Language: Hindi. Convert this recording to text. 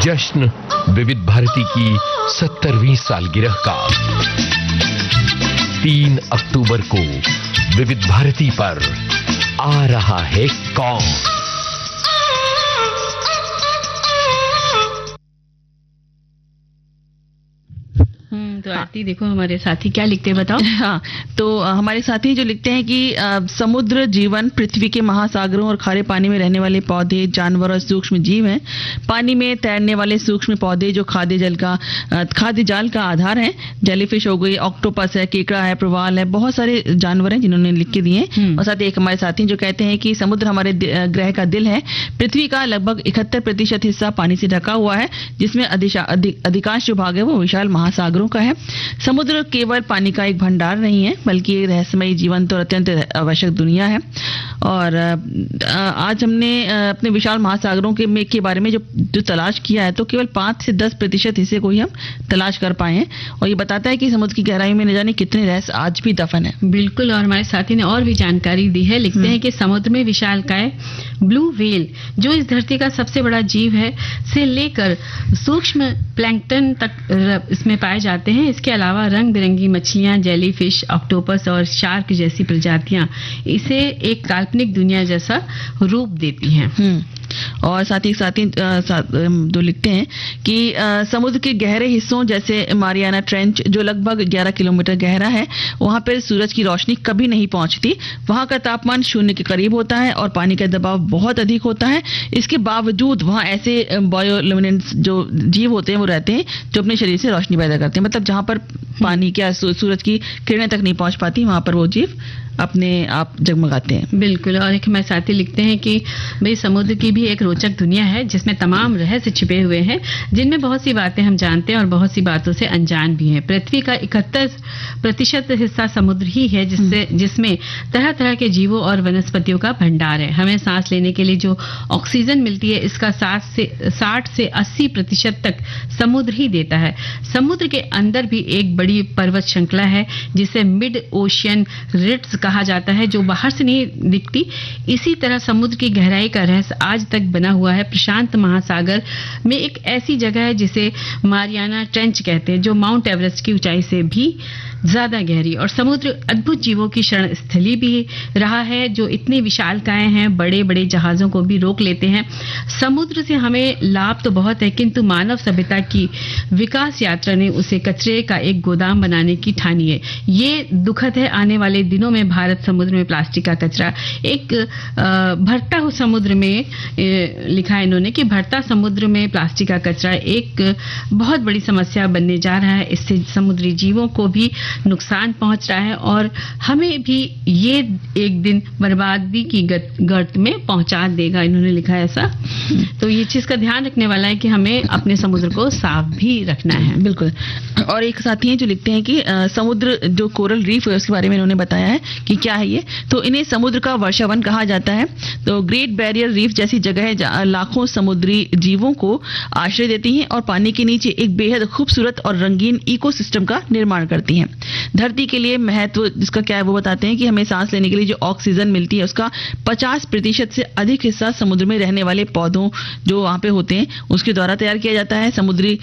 जश्न विविध भारती की 70वीं सालगिरह का 3 अक्टूबर को विविध भारती पर आ रहा है कौन। तो आरती देखो हमारे साथी क्या लिखते हैं, बताओ। हाँ, तो हमारे साथी जो लिखते हैं कि समुद्र जीवन, पृथ्वी के महासागरों और खारे पानी में रहने वाले पौधे, जानवर और सूक्ष्म जीव हैं। पानी में तैरने वाले सूक्ष्म पौधे जो खाद्य जाल का आधार हैं। जेलीफिश हो गई, ऑक्टोपस है, केकड़ा है, प्रवाल है, बहुत सारे जानवर हैं जिन्होंने लिख के दिए। और साथ ही एक हमारे साथी जो कहते हैं कि समुद्र हमारे ग्रह का दिल है। पृथ्वी का लगभग 71% हिस्सा पानी से ढका हुआ है, जिसमें अधिकांश जो भाग है वो विशाल महासागरों का है। समुद्र केवल पानी का एक भंडार नहीं है, बल्कि एक रहस्यमयी, जीवंत और अत्यंत आवश्यक दुनिया है। और आज हमने अपने विशाल महासागरों के बारे में जो तलाश किया है, तो केवल 5 से 10% हिस्से को ही हम तलाश कर पाए हैं। और ये बताता है कि समुद्र की गहराई में न जाने कितने रहस्य आज भी दफन है। बिल्कुल, और हमारे साथी ने और भी जानकारी दी है। लिखते हैं कि समुद्र में विशालकाय ब्लू व्हेल, जो इस धरती का सबसे बड़ा जीव है, से लेकर सूक्ष्म प्लैंकटन तक इसमें पाए जाते हैं। इसके अलावा रंग बिरंगी मछलियां, जेलीफिश, ऑक्टोपस और शार्क जैसी प्रजातियां इसे एक काल्पनिक दुनिया जैसा रूप देती हैं। और साथ ही जो लिखते हैं कि समुद्र के गहरे हिस्सों जैसे मारियाना ट्रेंच, जो लगभग 11 किलोमीटर गहरा है, वहां पर सूरज की रोशनी कभी नहीं पहुंचती। वहां का तापमान 0 के करीब होता है और पानी का दबाव बहुत अधिक होता है। इसके बावजूद वहां ऐसे बायोल्यूमिनेंस जो जीव होते हैं वो रहते हैं, जो अपने शरीर से रोशनी पैदा करते हैं। मतलब जहां पर पानी क्या सूरज की किरणें तक नहीं पहुंच पाती, वहां पर वो जीव अपने आप जगमगाते हैं। बिल्कुल, और एक हमारे साथी लिखते हैं कि भाई समुद्र की भी एक रोचक दुनिया है, जिसमें तमाम रहस्य छिपे हुए हैं, जिनमें बहुत सी बातें हम जानते हैं और बहुत सी बातों से अनजान भी हैं। पृथ्वी का 71% हिस्सा समुद्र ही है, जिसमें तरह तरह के जीवों और वनस्पतियों का भंडार है। हमें सांस लेने के लिए जो ऑक्सीजन मिलती है, इसका 60 से 80% तक समुद्र ही देता है। समुद्र के अंदर भी एक बड़ी पर्वत श्रृंखला है, जिसे मिड ओशियन रिट्स कहा जाता है, जो बाहर से नहीं दिखती। इसी तरह समुद्र की गहराई का रहस्य आज तक बना हुआ है। प्रशांत महासागर में एक ऐसी जगह है जिसे मारियाना ट्रेंच कहते हैं, जो माउंट एवरेस्ट की ऊंचाई से भी ज्यादा गहरी। और समुद्र अद्भुत जीवों की शरण स्थली भी रहा है, जो इतने विशालकाय हैं, बड़े बड़े जहाजों को भी रोक लेते हैं। समुद्र से हमें लाभ तो बहुत है, किंतु मानव सभ्यता की विकास यात्रा ने उसे कचरे का एक गोदाम बनाने की ठानी है। ये दुखद है। आने वाले दिनों में भारत समुद्र में प्लास्टिक का कचरा एक भरता हुआ समुद्र में, लिखा है इन्होंने कि भरता समुद्र में प्लास्टिक का कचरा एक बहुत बड़ी समस्या बनने जा रहा है। इससे समुद्री जीवों को भी नुकसान पहुंच रहा है और हमें भी ये एक दिन बर्बादी की गर्त में पहुंचा देगा। इन्होंने लिखा है ऐसा। तो ये चीज का ध्यान रखने वाला है कि हमें अपने समुद्र को साफ भी रखना है। बिल्कुल। और एक साथी हैं जो लिखते हैं कि समुद्र जो कोरल रीफ है उसके बारे में इन्होंने बताया है कि क्या है ये। तो इन्हें समुद्र का वर्षावन कहा जाता है। तो ग्रेट बैरियर रीफ जैसी जगह है लाखों समुद्री जीवों को आश्रय देती हैं और पानी के नीचे एक बेहद खूबसूरत और रंगीन इकोसिस्टम का निर्माण करती हैं। धरती के लिए महत्व जिसका क्या है वो बताते हैं कि हमें सांस लेने के लिए जो ऑक्सीजन मिलती है, उसका 50% से अधिक हिस्सा समुद्र में रहने वाले पौधों जो वहां पे होते हैं उसके द्वारा तैयार किया जाता है। समुद्री